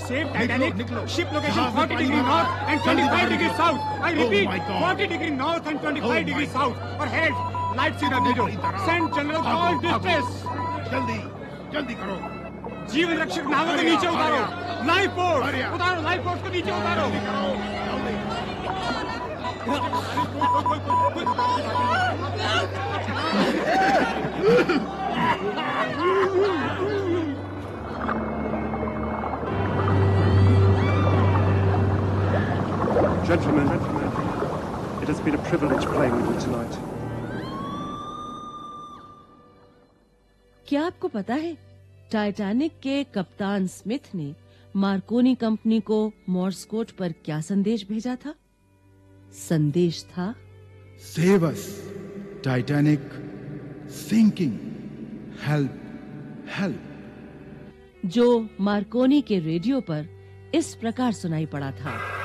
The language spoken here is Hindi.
save Titanic. Ship location 40 degree north and 25 degree south. I repeat, 40 degree north and 25 degree south. और Herald, light CW. Send general call distress. जल्दी जल्दी करो। जीवन रक्षक नावों को नीचे उतारो। लाइफ फोर्स उतारो, लाइफ फोर्स को नीचे उतारो। Gentlemen, it has been a privilege playing with you tonight. क्या आपको पता है टाइटैनिक के कप्तान स्मिथ ने मार्कोनी कंपनी को मोर्स कोड पर क्या संदेश भेजा था? संदेश था, Save us, Titanic, sinking, help, help. जो मार्कोनी के रेडियो पर इस प्रकार सुनाई पड़ा था।